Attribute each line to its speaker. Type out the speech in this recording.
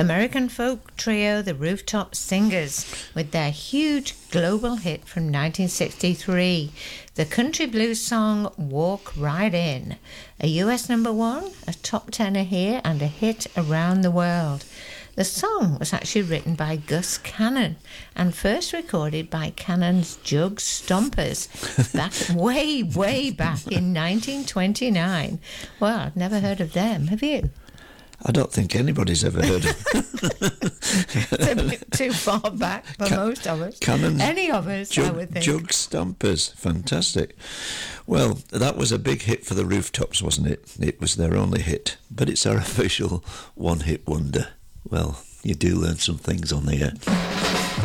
Speaker 1: American folk trio The Rooftop Singers with their huge global hit from 1963, the country blues song Walk Right In, a US number one, a top tenner here and a hit around the world. The song was actually written by Gus Cannon and first recorded by Cannon's Jug Stompers back way back in 1929. Well, I've never heard of them, have you?
Speaker 2: I don't think anybody's ever heard of
Speaker 1: It's a bit too far back for most of us.
Speaker 2: Cannon's
Speaker 1: Any of us, I would think.
Speaker 2: Jug Stompers, fantastic. Well, that was a big hit for the Rooftops, wasn't it? It was their only hit, but it's our official one-hit wonder. Well, you do learn some things on the air.